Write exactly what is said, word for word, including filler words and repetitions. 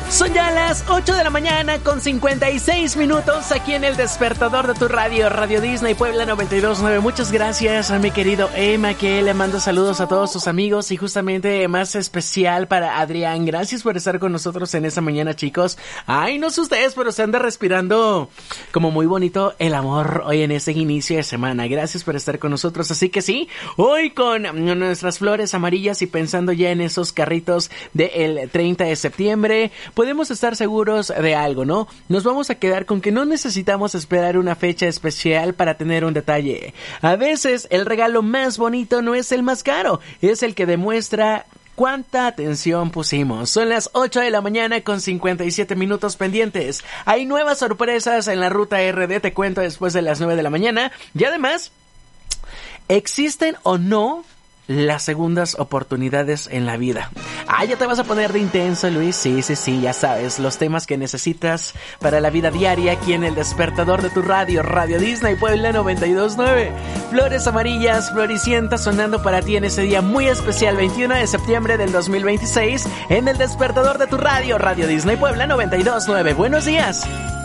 Son ya las ocho de la mañana con cincuenta y seis minutos aquí en el despertador de tu radio, Radio Disney Puebla noventa y dos punto nueve. Muchas gracias a mi querido Emma, que le mando saludos a todos tus amigos y justamente más especial para Adrián. Gracias por estar con nosotros en esta mañana, chicos. Ay, no sé ustedes, pero se anda respirando como muy bonito el amor hoy en este inicio de semana. Gracias por estar con nosotros. Así que sí, hoy con nuestras flores amarillas y pensando ya en esos carritos del treinta de septiembre, podemos estar seguros de algo, ¿no? Nos vamos a quedar con que no necesitamos esperar una fecha especial para tener un detalle. A veces el regalo más bonito no es el más caro, es el que demuestra cuánta atención pusimos. Son las ocho de la mañana con cincuenta y siete minutos pendientes. Hay nuevas sorpresas en la ruta R D, te cuento después de las nueve de la mañana. Y además, ¿existen o no las segundas oportunidades en la vida? Ah, ya te vas a poner de intenso, Luis. Sí, sí, sí, ya sabes, los temas que necesitas para la vida diaria aquí en el despertador de tu radio, Radio Disney Puebla noventa y dos punto nueve. Flores amarillas, floricientas sonando para ti en ese día muy especial, veintiuno de septiembre del dos mil veintiséis, en el despertador de tu radio, Radio Disney Puebla noventa y dos punto nueve. Buenos días.